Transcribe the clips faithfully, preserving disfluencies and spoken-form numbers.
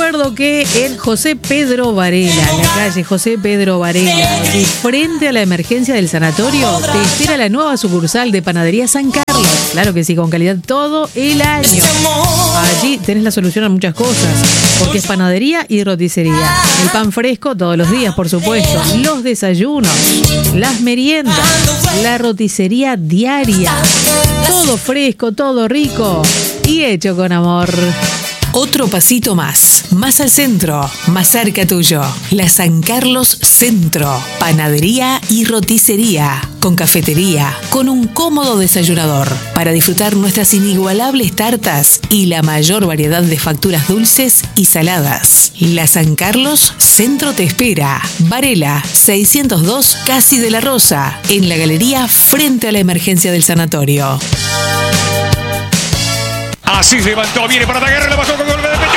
recuerdo que en José Pedro Varela, en la calle José Pedro Varela, y frente a la emergencia del sanatorio, te espera la nueva sucursal de Panadería San Carlos. Claro que sí, con calidad todo el año. Allí tenés la solución a muchas cosas, porque es panadería y roticería. El pan fresco todos los días, por supuesto. Los desayunos, las meriendas, la roticería diaria. Todo fresco, todo rico y hecho con amor. Otro pasito más, más al centro, más cerca tuyo. La San Carlos Centro, panadería y roticería, con cafetería, con un cómodo desayunador, para disfrutar nuestras inigualables tartas y la mayor variedad de facturas dulces y saladas. La San Carlos Centro te espera. Varela, seiscientos dos, Casi de la Rosa, en la galería frente a la emergencia del sanatorio. Así levantó, viene para Daguerre, la bajó con golpe de pecho.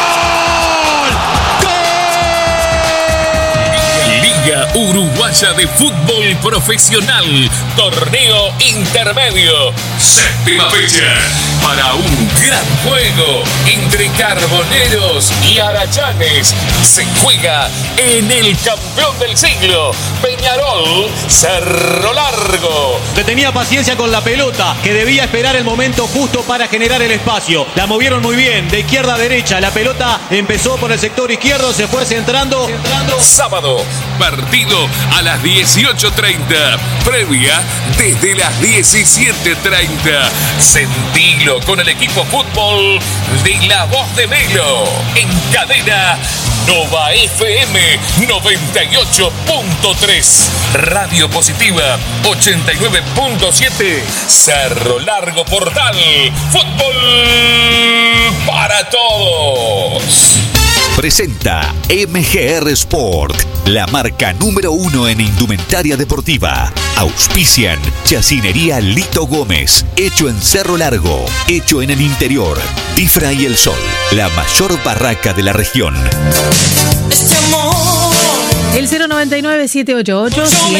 ¡Gol! Liga Uruguaya de Fútbol Profesional, Torneo Intermedio, séptima fecha, para un gran juego entre Carboneros y Arayanes. Se juega en el campeón del siglo, Peñarol Cerro Largo. Que tenía paciencia con la pelota, que debía esperar el momento justo para generar el espacio. La movieron muy bien, de izquierda a derecha. La pelota empezó por el sector izquierdo, se fue centrando. centrando. Sábado, partido a las dieciocho treinta. Previa desde las diecisiete treinta. Sentilo con el equipo fútbol de La Voz de Melo. En cadena Nova F M noventa y ocho punto tres. Radio Positiva ochenta y nueve punto siete. Cerro Largo Portal. Fútbol para todos. Presenta M G R Sport, la marca número uno en indumentaria deportiva. Auspician Chacinería Lito Gómez, hecho en Cerro Largo, hecho en el interior. Tifra y El Sol, la mayor barraca de la región. El cero noventa y nueve, siete ocho ocho,